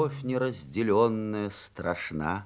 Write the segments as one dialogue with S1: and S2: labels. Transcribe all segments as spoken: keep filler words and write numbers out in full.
S1: Любовь неразделенная страшна,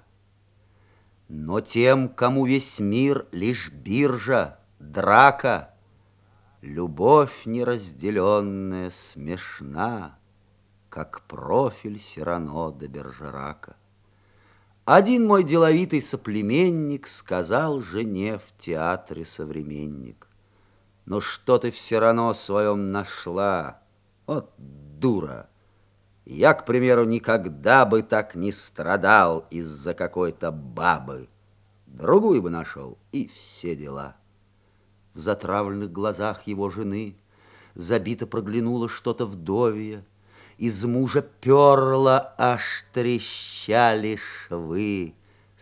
S1: но тем, кому весь мир лишь биржа, драка, любовь неразделенная смешна, как профиль Сирано де Бержерака. Один мой деловитый соплеменник сказал жене в театре «Современник»: «Ну что ты в Сирано своем нашла? Вот дура! Я, к примеру, никогда бы так не страдал из-за какой-то бабы. Другую бы нашел, и все дела». В затравленных глазах его жены забито проглянуло что-то вдовье. Из мужа перло, аж трещали швы.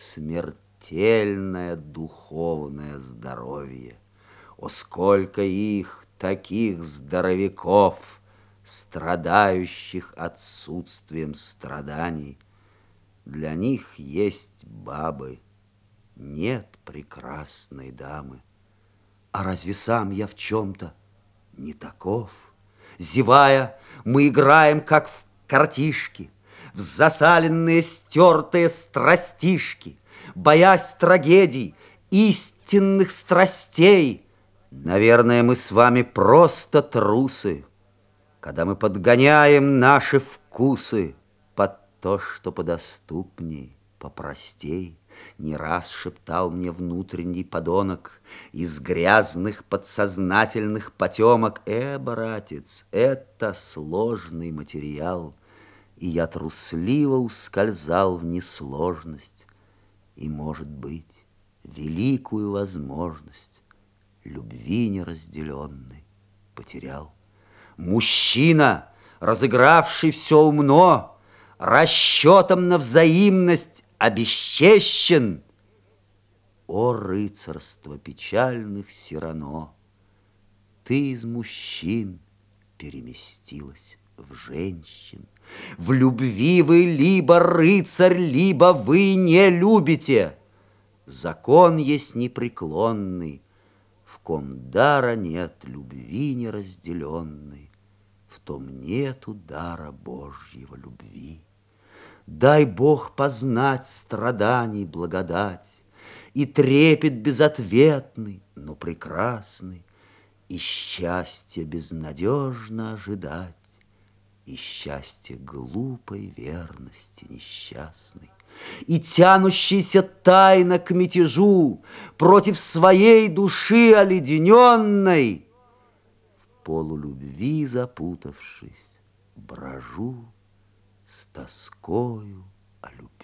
S1: Смертельное духовное здоровье. О, сколько их, таких здоровяков, страдающих отсутствием страданий! Для них есть бабы, нет прекрасной дамы. А разве сам я в чем-то не таков? Зевая, мы играем, как в картишки, в засаленные, стертые страстишки, боясь трагедий, истинных страстей. Наверное, мы с вами просто трусы, когда мы подгоняем наши вкусы под то, что подоступней, попростей. Не раз шептал мне внутренний подонок из грязных подсознательных потемок: «Э, братец, это сложный материал». И я трусливо ускользал в несложность и, может быть, великую возможность любви неразделенной потерял. Мужчина, разыгравший все умно, расчетом на взаимность обесчещен. О, рыцарство печальных Сирано! Ты из мужчин переместилась в женщин. В любви вы либо рыцарь, либо вы не любите. Закон есть непреклонный: в ком дара нет любви неразделенной, в том нету дара Божьего любви. Дай Бог познать страданий благодать и трепет безответный, но прекрасный, и счастье безнадежно ожидать, и счастье глупой верности несчастной, и тянущийся тайно к мятежу против своей души оледененной. В полулюбви запутавшись, брожу с тоскою о любви.